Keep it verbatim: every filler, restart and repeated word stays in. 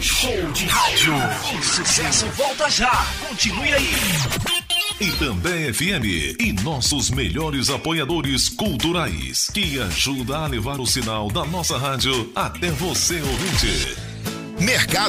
Show de rádio. O sucesso volta já. Continue aí. E também F M e nossos melhores apoiadores culturais, que ajuda a levar o sinal da nossa rádio até você, ouvinte. Mercado